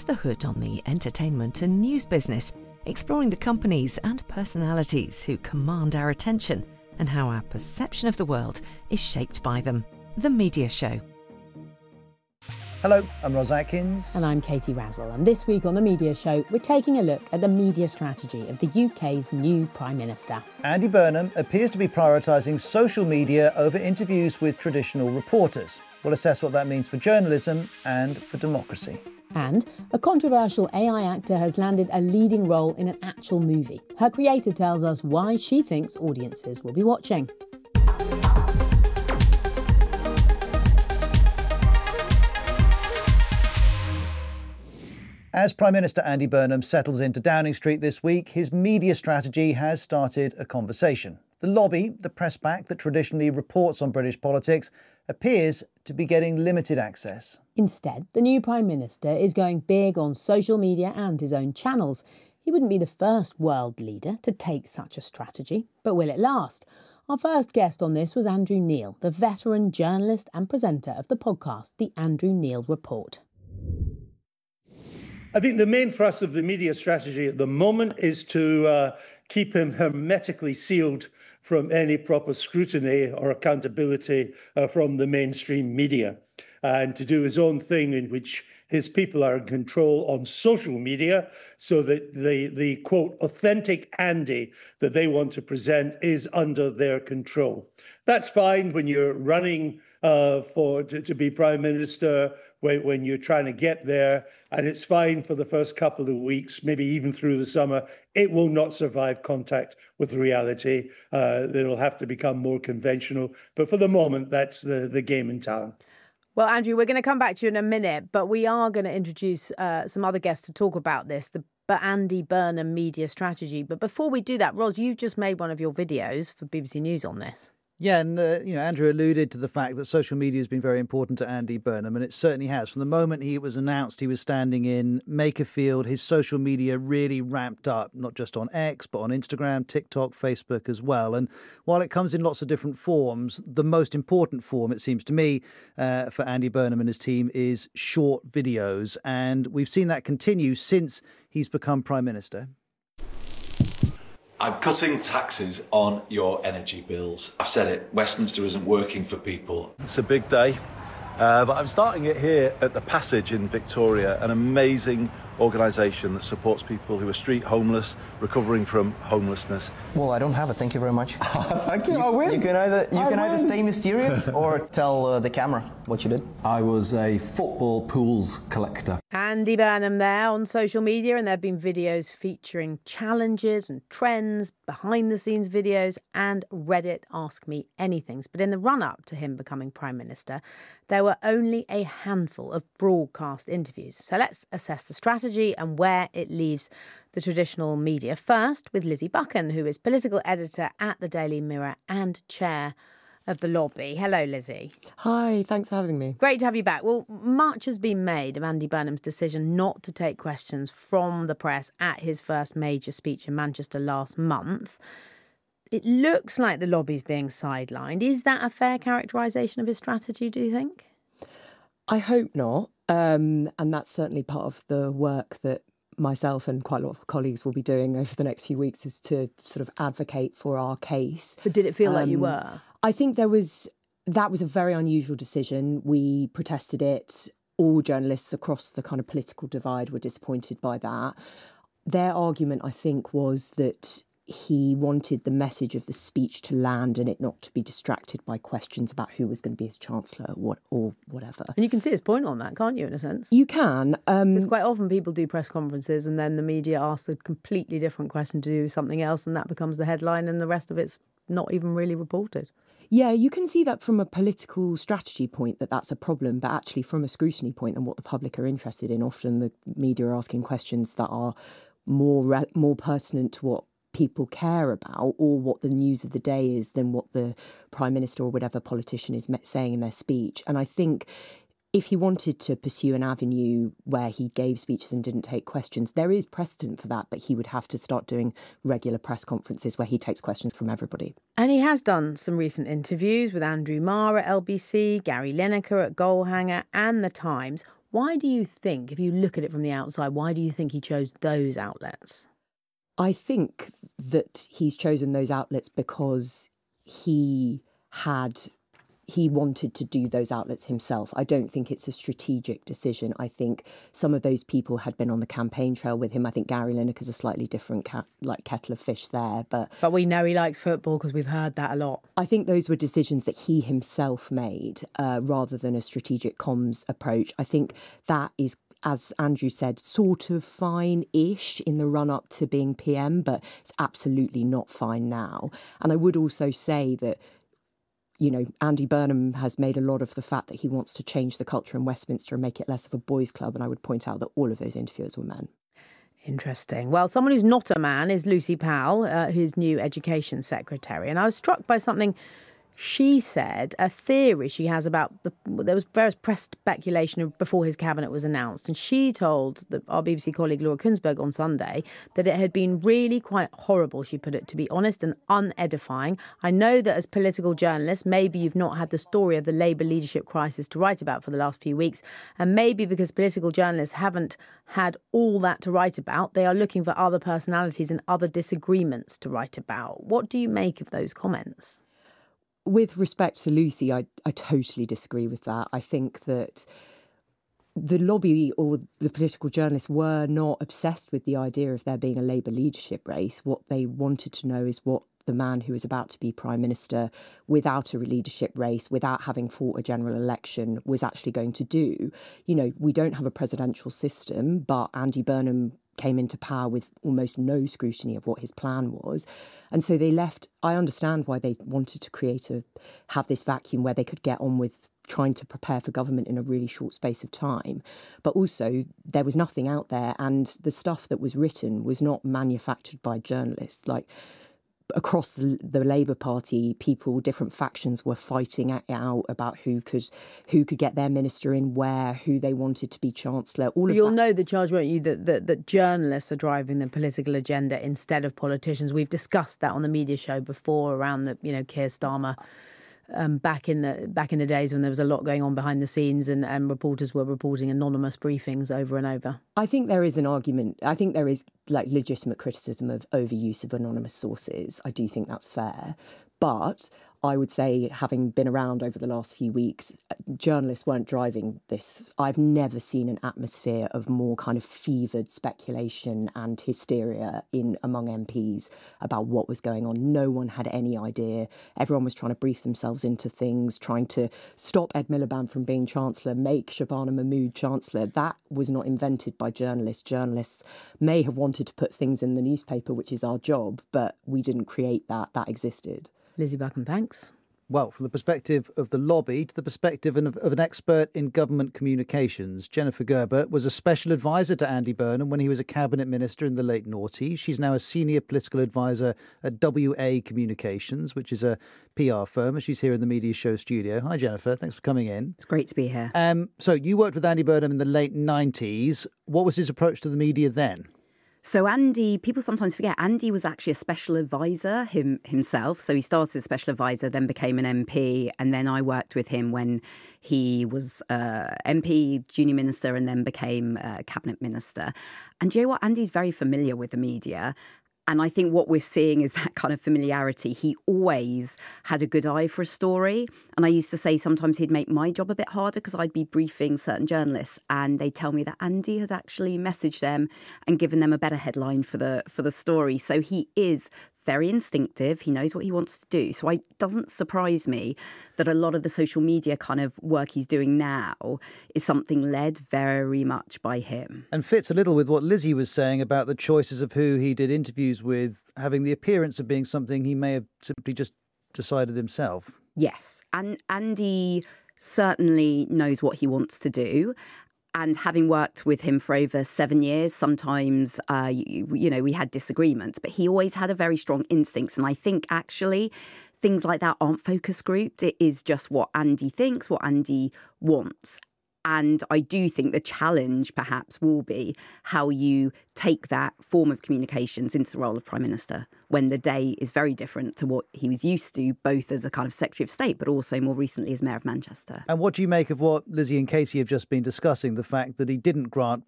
the hood on the entertainment and news business, exploring the companies and personalities who command our attention and how our perception of the world is shaped by them. The Media Show. Hello, I'm Ros Atkins. And I'm Katie Razzle. And this week on The Media Show, we're taking a look at the media strategy of the UK's new Prime Minister. Andy Burnham appears to be prioritising social media over interviews with traditional reporters. We'll assess what that means for journalism and for democracy. And a controversial AI actor has landed a leading role in an actual movie. Her creator tells us why she thinks audiences will be watching. As Prime Minister Andy Burnham settles into Downing Street this week, his media strategy has started a conversation. The lobby, the press pack that traditionally reports on British politics, appears to be getting limited access. Instead, the new Prime Minister is going big on social media and his own channels. He wouldn't be the first world leader to take such a strategy, but will it last? Our first guest on this was Andrew Neil, the veteran journalist and presenter of the podcast, The Andrew Neil Report. I think the main thrust of the media strategy at the moment is to keep him hermetically sealed from any proper scrutiny or accountability from the mainstream media, and to do his own thing in which his people are in control on social media so that the quote, authentic Andy that they want to present is under their control. That's fine when you're running to be Prime Minister, when you're trying to get there, and it's fine for the first couple of weeks, maybe even through the summer. It will not survive contact with reality. It'll have to become more conventional. But for the moment, that's the game in town. Well, Andrew, we're going to come back to you in a minute, but we are going to introduce some other guests to talk about this, the Andy Burnham media strategy. But before we do that, Ros, you've just made one of your videos for BBC News on this. Yeah, and Andrew alluded to the fact that social media has been very important to Andy Burnham, and it certainly has. From the moment it was announced he was standing in Makerfield, his social media really ramped up, not just on X, but on Instagram, TikTok, Facebook as well. And while it comes in lots of different forms, the most important form, it seems to me, for Andy Burnham and his team is short videos. And we've seen that continue since he's become Prime Minister. I'm cutting taxes on your energy bills. I've said it, Westminster isn't working for people. It's a big day, but I'm starting it here at The Passage in Victoria, an amazing organisation that supports people who are street homeless, recovering from homelessness. Well, I don't have it, thank you very much. Thank you, I win. You can either stay mysterious or tell the camera what you did. I was a football pools collector. Andy Burnham there on social media, and there have been videos featuring challenges and trends, behind-the-scenes videos and Reddit Ask Me Anythings. But in the run-up to him becoming Prime Minister, there were only a handful of broadcast interviews. So let's assess the strategy and where it leaves the traditional media. First, with Lizzie Buchan, who is political editor at the Daily Mirror and chair of the lobby. Hello, Lizzie. Hi, thanks for having me. Great to have you back. Well, much has been made of Andy Burnham's decision not to take questions from the press at his first major speech in Manchester last month. It looks like the lobby's being sidelined. Is that a fair characterisation of his strategy, do you think? I hope not. And that's certainly part of the work that myself and quite a lot of colleagues will be doing over the next few weeks, is to sort of advocate for our case. But did it feel like you were? I think that was a very unusual decision. We protested it. All journalists across the kind of political divide were disappointed by that. Their argument, I think, was that he wanted the message of the speech to land and it not to be distracted by questions about who was going to be his chancellor or whatever. And you can see his point on that, can't you, in a sense? You can. Because quite often people do press conferences and then the media asks a completely different question to do something else, and that becomes the headline and the rest of it's not even really reported. Yeah, you can see that from a political strategy point that's a problem, but actually from a scrutiny point and what the public are interested in, often the media are asking questions that are more pertinent to what people care about or what the news of the day is than what the Prime Minister or whatever politician is saying in their speech. And I think if he wanted to pursue an avenue where he gave speeches and didn't take questions, there is precedent for that, but he would have to start doing regular press conferences where he takes questions from everybody. And he has done some recent interviews with Andrew Marr at LBC, Gary Lineker at Goalhanger and The Times. Why do you think, if you look at it from the outside, why do you think he chose those outlets? I think that he's chosen those outlets because he wanted to do those outlets himself. I don't think it's a strategic decision. I think some of those people had been on the campaign trail with him. I think Gary Lineker's a slightly different kettle of fish there. But we know he likes football because we've heard that a lot. I think those were decisions that he himself made rather than a strategic comms approach. I think that is, as Andrew said, sort of fine-ish in the run-up to being PM, but it's absolutely not fine now. And I would also say that, you know, Andy Burnham has made a lot of the fact that he wants to change the culture in Westminster and make it less of a boys' club. And I would point out that all of those interviewers were men. Interesting. Well, someone who's not a man is Lucy Powell, his new education secretary. And I was struck by something she said, a theory she has about there was various press speculation before his cabinet was announced. And she told our BBC colleague Laura Kunsberg on Sunday that it had been really quite horrible, she put it, to be honest, and unedifying. I know that as political journalists, maybe you've not had the story of the Labour leadership crisis to write about for the last few weeks. And maybe because political journalists haven't had all that to write about, they are looking for other personalities and other disagreements to write about. What do you make of those comments? With respect to Lucy, I totally disagree with that. I think that the lobby or the political journalists were not obsessed with the idea of there being a Labour leadership race. What they wanted to know is what the man who was about to be Prime Minister without a leadership race, without having fought a general election, was actually going to do. You know, we don't have a presidential system, but Andy Burnham came into power with almost no scrutiny of what his plan was. And so they left. I understand why they wanted to have this vacuum where they could get on with trying to prepare for government in a really short space of time. But also there was nothing out there, and the stuff that was written was not manufactured by journalists. Like, across the Labour Party, different factions were fighting it out about who could get their minister in where, who they wanted to be Chancellor. You'll know the charge, won't you, that journalists are driving the political agenda instead of politicians. We've discussed that on the media show before around the, Keir Starmer. Back in the days when there was a lot going on behind the scenes and reporters were reporting anonymous briefings over and over. I think there is an argument. I think there is legitimate criticism of overuse of anonymous sources. I do think that's fair. But I would say, having been around over the last few weeks, journalists weren't driving this. I've never seen an atmosphere of more kind of fevered speculation and hysteria among MPs about what was going on. No one had any idea. Everyone was trying to brief themselves into things, trying to stop Ed Miliband from being Chancellor, make Shabana Mahmood Chancellor. That was not invented by journalists. Journalists may have wanted to put things in the newspaper, which is our job, but we didn't create that. That existed. Lizzie Buchan, thanks. Well, from the perspective of the lobby to the perspective of an expert in government communications, Jennifer Gerber was a special advisor to Andy Burnham when he was a cabinet minister in the late noughties. She's now a senior political advisor at WA Communications, which is a PR firm, and she's here in the Media Show studio. Hi, Jennifer. Thanks for coming in. It's great to be here. So you worked with Andy Burnham in the late 90s. What was his approach to the media then? So Andy, people sometimes forget, Andy was actually a special advisor himself. So he started as a special advisor, then became an MP. And then I worked with him when he was MP, junior minister, and then became cabinet minister. And you know what? Andy's very familiar with the media. And I think what we're seeing is that kind of familiarity. He always had a good eye for a story. And I used to say sometimes he'd make my job a bit harder because I'd be briefing certain journalists and they'd tell me that Andy had actually messaged them and given them a better headline for the story. So he is very instinctive. He knows what he wants to do. So it doesn't surprise me that a lot of the social media kind of work he's doing now is something led very much by him. And fits a little with what Lizzie was saying about the choices of who he did interviews with, having the appearance of being something he may have simply just decided himself. Yes. And Andy certainly knows what he wants to do. And having worked with him for over 7 years, sometimes, we had disagreements, but he always had a very strong instincts. And I think actually things like that aren't focus grouped. It is just what Andy thinks, what Andy wants. And I do think the challenge perhaps will be how you take that form of communications into the role of Prime Minister when the day is very different to what he was used to, both as a kind of Secretary of State, but also more recently as Mayor of Manchester. And what do you make of what Lizzie and Katie have just been discussing, the fact that he didn't grant